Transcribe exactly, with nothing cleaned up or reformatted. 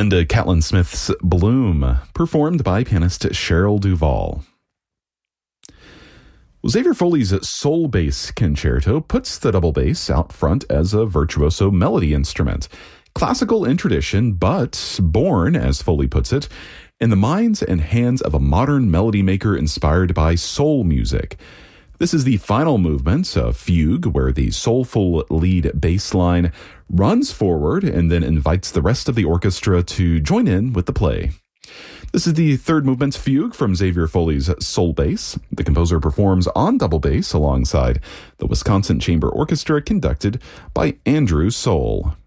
Linda Catlin Smith's Bloom, performed by pianist Cheryl Duvall. Xavier Foley's Soul Bass Concerto puts the double bass out front as a virtuoso melody instrument. Classical in tradition, but born, as Foley puts it, in the minds and hands of a modern melody maker inspired by soul music. This is the final movement, a fugue, where the soulful lead bass line runs forward and then invites the rest of the orchestra to join in with the play. This is the third movement fugue from Xavier Foley's Soul Bass. The composer performs on double bass alongside the Wisconsin Chamber Orchestra, conducted by Andrew Soul.